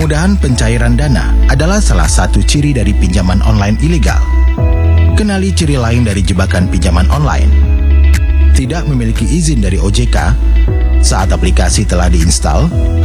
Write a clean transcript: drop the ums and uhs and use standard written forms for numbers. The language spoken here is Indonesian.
Kemudahan pencairan dana adalah salah satu ciri dari pinjaman online ilegal. Kenali ciri lain dari jebakan pinjaman online. Tidak memiliki izin dari OJK saat aplikasi telah diinstal